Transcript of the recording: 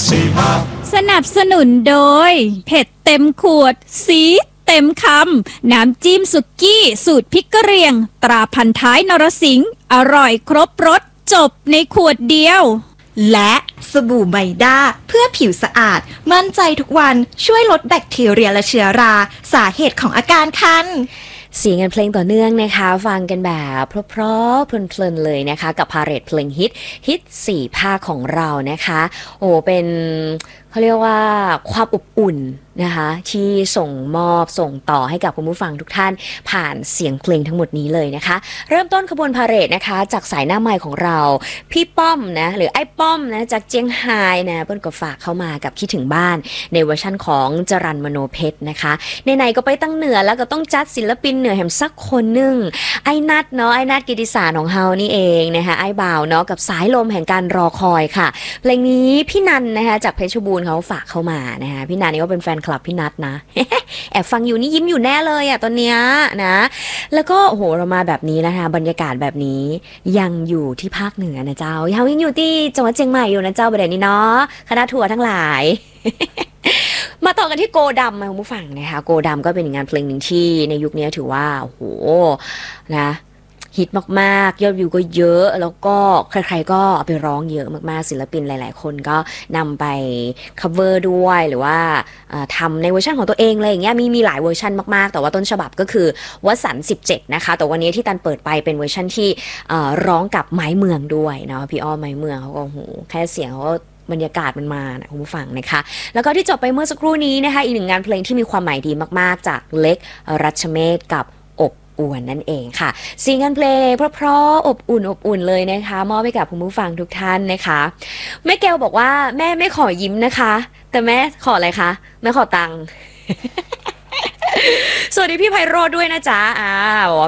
สนับสนุนโดยเผ็ดเต็มขวดสีเต็มคำน้ำจิ้มสุกี้สูตรพริกกะเหรี่ยงตราพันท้ายนรสิงห์อร่อยครบรสจบในขวดเดียวและสบู่ไมด้าเพื่อผิวสะอาดมั่นใจทุกวันช่วยลดแบคทีเรียและเชื้อราสาเหตุของอาการคันเสียงกันเพลงต่อเนื่องนะคะฟังกันแบบเพราะๆเพลินๆเลยนะคะกับพาเหรดเพลงฮิต4ภาคของเรานะคะโอ้เป็นเขาเรียกว่าความอบอุ่นนะคะที่ส่งมอบส่งต่อให้กับคุณผู้ฟังทุกท่านผ่านเสียงเพลงทั้งหมดนี้เลยนะคะเริ่มต้นขบวนพาเหรดนะคะจากสายหน้าไมค์ของเราพี่ป้อมนะหรือไอ้ป้อมนะจากเจียงไฮ้นะเปิ้ลก็ฝากเข้ามากับคิดถึงบ้านในเวอร์ชั่นของจรัญมโนเพชรนะคะไหนๆก็ไปตั้งเหนือแล้วก็ต้องจัดศิลปินเหนือแห่งสักคนหนึ่งไอ้นัทเนาะไอ้นัทกิติสารของเฮานี่เองนะคะไอ้บ่าวเนาะกับสายลมแห่งการรอคอยค่ะเพลงนี้พี่นันนะคะจากเพชรบูรณ์เขาฝากเข้ามานะคะพี่นันนี่ก็เป็นแฟนคลับพี่นัทนะ แอบฟังอยู่นี่ยิ้มอยู่แน่เลยอ่ะตอนเนี้ยนะแล้วก็โอ้โหเรามาแบบนี้นะคะบรรยากาศแบบนี้ยังอยู่ที่ภาคเหนือนะเจ้ายังอยู่ที่จังหวัดเชียงใหม่อยู่นะเจ้าประเด็นนี้เนาะคณะทัวร์ทั้งหลาย มาต่อกันที่โกดำคุณผู้ฟังนะคะโกดำก็เป็นงานเพลงหนึ่งที่ในยุคนี้ถือว่าโอ้โหนะฮิตมากๆยอดวิวก็เยอะแล้วก็ใครๆก็เอาไปร้องเยอะมากๆศิลปินหลายๆคนก็นำไป cover ด้วยหรือว่าทำในเวอร์ชันของตัวเองเลยอย่างเงี้ยมีหลายเวอร์ชันมากๆแต่ว่าต้นฉบับก็คือวสันต์17นะคะแต่วันนี้ที่ตันเปิดไปเป็นเวอร์ชันที่ร้องกับไม้เมืองด้วยเนาะพี่อ้อมไม้เมืองเขาก็โอ้โหแค่เสียงเขาบรรยากาศมันมานะคุณผู้ฟังนะคะแล้วก็ที่จบไปเมื่อสักครู่นี้นะคะอีกหนึ่งงานเพลงที่มีความหมายดีมากๆจากเล็กรัชเมศกับอวนนั่นเองค่ะเสียงเพลงเพราะๆอบอุ่นเลยนะคะมอบให้กับคุณผู้ฟังทุกท่านนะคะแม่แก้วบอกว่าแม่ไม่ขอยิ้มนะคะแต่แม่ขออะไรคะแม่ขอตังค์ สวัสดีพี่ไพโรจน์ด้วยนะจ๊ะบอกว่า